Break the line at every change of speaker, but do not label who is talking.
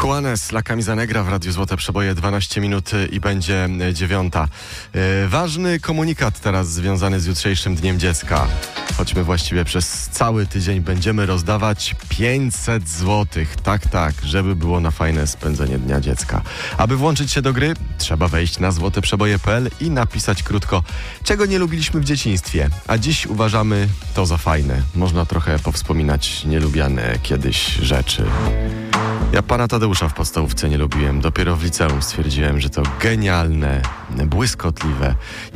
Juanes, La Camisa Negra w Radiu Złote Przeboje, 12 minut i będzie 9. Ważny komunikat teraz związany z jutrzejszym Dniem Dziecka. Choćby właściwie przez cały tydzień będziemy rozdawać 500 złotych. Tak, żeby było na fajne spędzenie Dnia Dziecka. Aby włączyć się do gry, trzeba wejść na złoteprzeboje.pl i napisać krótko, czego nie lubiliśmy w dzieciństwie. A dziś uważamy to za fajne. Można trochę powspominać nielubiane kiedyś rzeczy. Ja pana Tadeusza w podstawówce nie lubiłem. Dopiero w liceum stwierdziłem, że to genialne, błyskotliwe